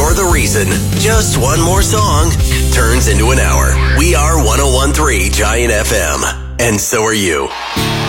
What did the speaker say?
You're the reason. Just one more song turns into an hour. We are 101.3 Giant FM. And so are you.